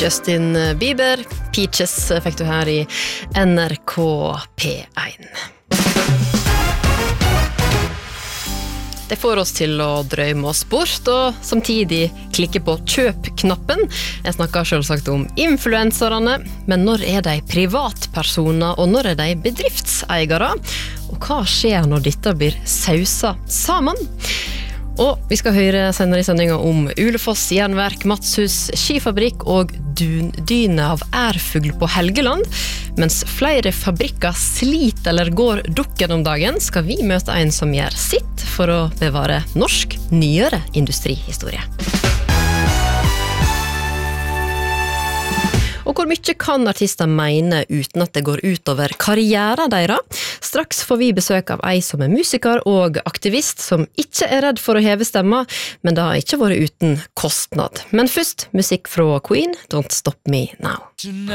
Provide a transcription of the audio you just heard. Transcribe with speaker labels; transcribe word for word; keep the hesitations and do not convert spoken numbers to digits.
Speaker 1: Justin Bieber, Peaches fikk du her i N R K P én. Det får oss til å drømme oss bort, og samtidig klikke på kjøp-knappen. Jeg snakker selvsagt om influenserne, men når er de privatpersoner, og når er de bedriftseiere? Og hva skjer når dette blir sausa sammen? Og vi skal høre senere i sendingen om Ulefoss jernverk, Matshus skifabrikk og dundyne av ærfugl på Helgeland. Mens flere fabrikker sliter eller går dukken om dagen, skal vi møte en som gjør sitt for å bevare norsk nyere industrihistorie. Og hvor mye kan artister mene uten at det går ut over karrieren deres? Straks får vi besøk av ei som er musiker og aktivist, som ikke er redd for å heve stemma, men det har ikke vært uten kostnad. Men først, musikk fra Queen, Don't Stop Me Now.